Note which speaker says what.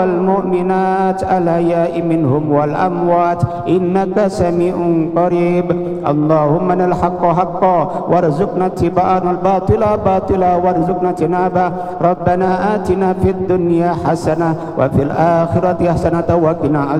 Speaker 1: والمؤمنات الأحياء منهم والأموات إنك سميع قريب. اللهم أرنا الحق حقا وارزقنا اتباعه والباطل باطلا وارزقنا اجتنابه. ربنا آتنا في الدنيا حسنة وفي الآخرة حسنة وقنا